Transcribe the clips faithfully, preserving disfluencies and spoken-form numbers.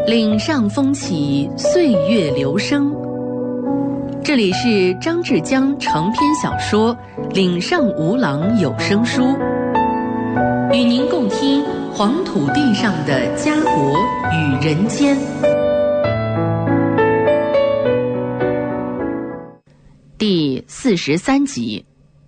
岭上风起，岁月流声。这里是张志江长篇小说《岭上无郎有声书》，与您共听黄土地上的家国与人间。第四十三集。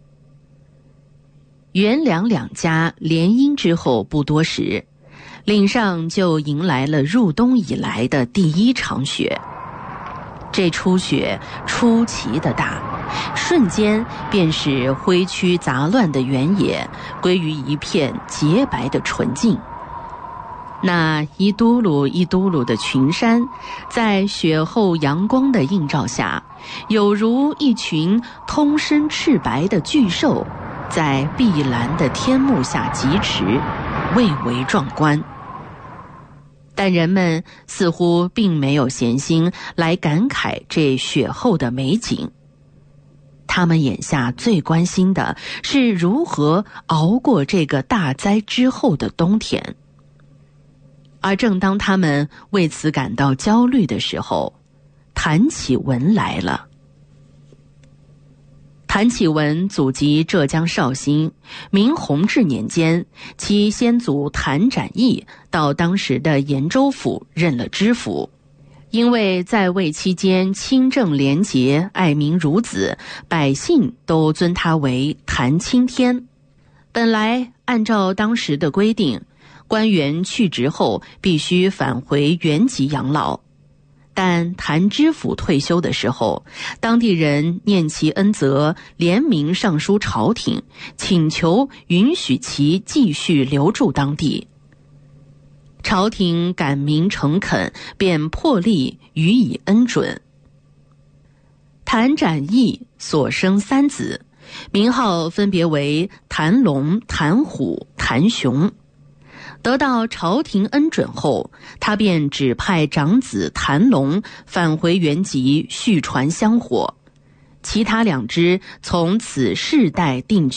袁梁两家联姻之后不多时，岭上就迎来了入冬以来的第一场雪。这初雪出奇的大，瞬间便使灰区杂乱的原野归于一片洁白的纯净。那一嘟噜一嘟噜的群山，在雪后阳光的映照下，有如一群通身赤白的巨兽，在碧蓝的天幕下疾驰，蔚为壮观。但人们似乎并没有闲心来感慨这雪后的美景，他们眼下最关心的是如何熬过这个大灾之后的冬天。而正当他们为此感到焦虑的时候，谭启文来了。谭启文祖籍浙江绍兴，明弘治年间，其先祖谭展翼到当时的延州府任了知府。因为在位期间清正廉洁，爱民如子，百姓都尊他为谭青天。本来按照当时的规定，官员去职后必须返回原籍养老。但谭知府退休的时候，当地人念其恩泽，联名上书朝廷，请求允许其继续留住当地。朝廷感民诚恳，便破例予以恩准。谭展翼所生三子，名号分别为谭龙、谭虎、谭雄。得到朝廷恩准后，他便指派长子谭龙返回原籍续传香火，其他两支从此世代定居。